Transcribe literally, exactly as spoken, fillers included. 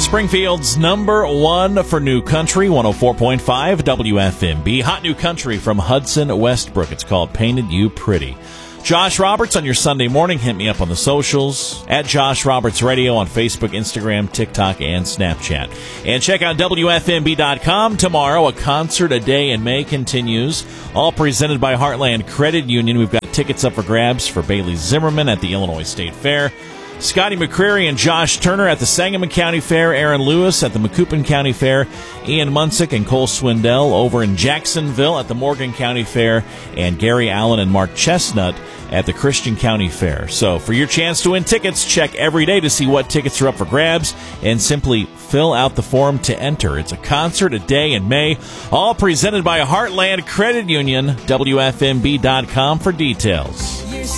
Springfield's number one for new country, one oh four point five W F M B. Hot new country from Hudson Westbrook. It's called Painted You Pretty. Josh Roberts on your Sunday morning. Hit me up on the socials at Josh Roberts Radio on Facebook, Instagram, TikTok, and Snapchat. And check out W F M B dot com. Tomorrow, a concert a day in May continues, all presented by Heartland Credit Union. We've got tickets up for grabs for Bailey Zimmerman at the Illinois State Fair, Scotty McCreary and Josh Turner at the Sangamon County Fair, Aaron Lewis at the Macoupin County Fair, Ian Munsick and Cole Swindell over in Jacksonville at the Morgan County Fair, and Gary Allen and Mark Chestnut at the Christian County Fair. So for your chance to win tickets, check every day to see what tickets are up for grabs and simply fill out the form to enter. It's a concert a day in May, all presented by Heartland Credit Union. W F M B dot com for details.